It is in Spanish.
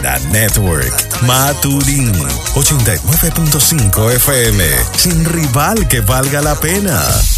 Cadena Network. Maturín 89.5 FM. Sin rival que valga la pena.